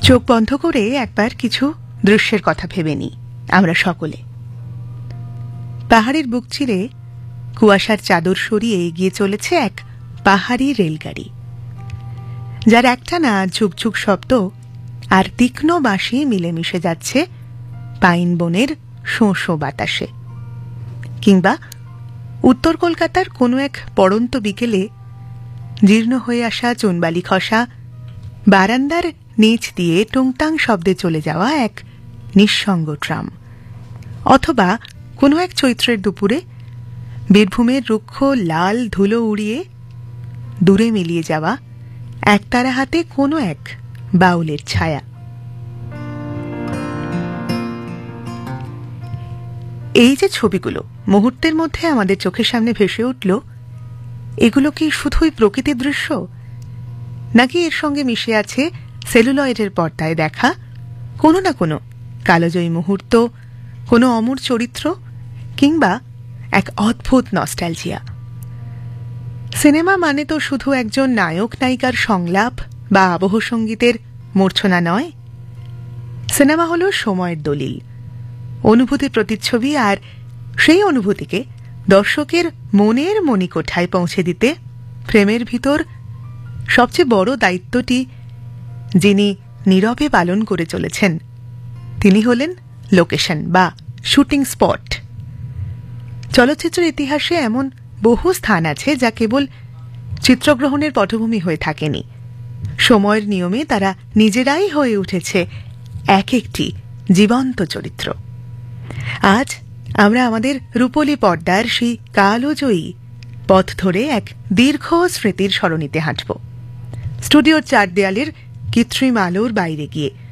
চোখ বন্ধ করে একবার কিছু দৃশ্যের কথা ভেবে নিই আমরা সকলে। পাহাড়ের বুক চিরে কুয়াশার চাদর সরিয়ে এগিয়ে চলেছে এক পাহাড়ি রেলগাড়ি, যার একটানা ঝুকঝুক শব্দ আর তীক্ষ্ণ বাঁশি মিলেমিশে যাচ্ছে পাইন বনের শোঁ শোঁ বাতাসে। কিংবা উত্তর কলকাতার কোনো এক পড়ন্ত বিকেলে জীর্ণ হয়ে আসা চুনবালি খসা বারান্দার নিচ দিয়ে টুংটাং শব্দে চলে যাওয়া এক নিঃসঙ্গ ট্রাম, অথবা কোনো এক চৈত্রের দুপুরে বীরভূমের রুক্ষ লাল ধুলো উড়িয়ে দূরে মিলিয়ে যাওয়া একতারা হাতে কোনো এক বাউলের ছায়া। এই যে ছবিগুলো মুহূর্তের মধ্যে আমাদের চোখের সামনে ভেসে উঠল, এগুলো কি শুধুই প্রকৃতির দৃশ্য, নাকি এর সঙ্গে মিশে আছে সেলুলয়েডের পর্দায় দেখা কোনো না কোনো কালজয়ী মুহূর্ত, কোনো অমর চরিত্র, কিংবা এক অদ্ভুত নস্টালজিয়া? সিনেমা মানে তো শুধু একজন নায়ক নায়িকার সংলাপ বা আবহ সঙ্গীতের মূর্ছনা নয়। সিনেমা হলো সময়ের দলিল, অনুভূতির প্রতিচ্ছবি, আর সেই অনুভূতিকে দর্শকের মনের মণিকোঠায় পৌঁছে দিতে ফ্রেমের ভিতর সবচেয়ে বড় দায়িত্বটি যিনি নীরবে পালন করে চলেছেন তিনি হলেন লোকেশন বা শুটিং স্পট। চলচ্চিত্রের ইতিহাসে এমন বহু স্থান আছে যা কেবল চিত্রগ্রহণের পটভূমি হয়ে থাকেনি, সময়ের নিয়মে তারা নিজেরাই হয়ে উঠেছে এক একটি জীবন্ত চরিত্র। আজ আমরা আমাদের রূপলী পর্দার সেই কালোজয়ী পথ ধরে এক দীর্ঘ স্মৃতির সরণিতে হাঁটব, স্টুডিওর চার দেয়ালের কৃত্রিম আলোর বাইরে গিয়ে